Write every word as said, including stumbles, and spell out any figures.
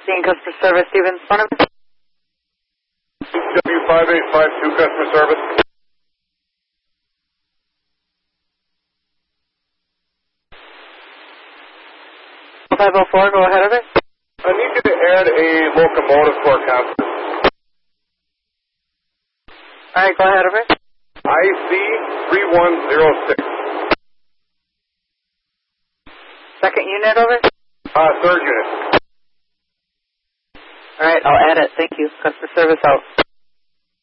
Seeing customer service, Stevens, phone number? W five eight five two customer service. five oh four, go ahead of it. I need you to add a locomotive to our conference. All right, go ahead of it. I C three one zero six. Second unit over? Uh, third unit. All right, I'll add it. Thank you. Customer service out.